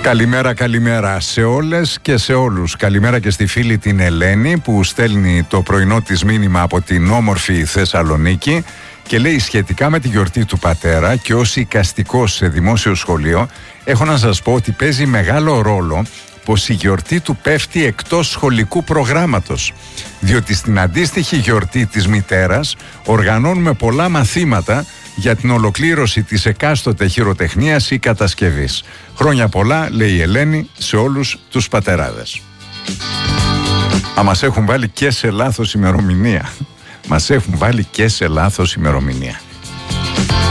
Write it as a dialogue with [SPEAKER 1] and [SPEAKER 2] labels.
[SPEAKER 1] Καλημέρα σε όλες και σε όλους. Καλημέρα και στη φίλη την Ελένη που στέλνει το πρωινό της μήνυμα από την όμορφη Θεσσαλονίκη και λέει σχετικά με τη γιορτή του πατέρα και ως οικαστικός σε δημόσιο σχολείο έχω να σας πω ότι παίζει μεγάλο ρόλο πως η γιορτή του πέφτει εκτός σχολικού προγράμματος, διότι στην αντίστοιχη γιορτή της μητέρας οργανώνουμε πολλά μαθήματα για την ολοκλήρωση της εκάστοτε χειροτεχνίας ή κατασκευής. Χρόνια πολλά, λέει η Ελένη, σε όλους τους πατεράδες. Μας έχουν βάλει και σε λάθος ημερομηνία. Μας έχουν βάλει και σε λάθος ημερομηνία.